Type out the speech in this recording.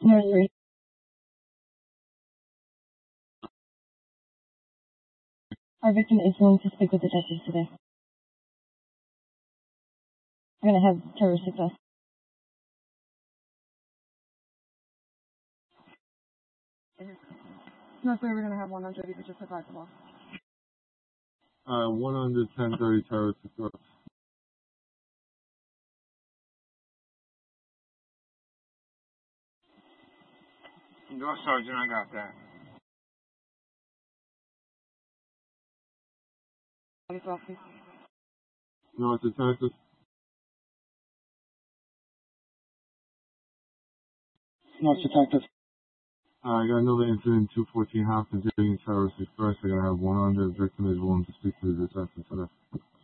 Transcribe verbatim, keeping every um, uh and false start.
Nursery. Our victim is going to speak with detectives today. We're going to have terrorist success. Nursery, we're going to have one hundred. You could just advise the boss. Uh, one hundred ten thirty terrorist success. No, Sergeant, I got that. No, it's detective. No, it's detective. Uh, I got another incident, two fourteen Hampton Jane Terrorist Express. I gotta have one hundred. Victim is willing to speak to the detective today.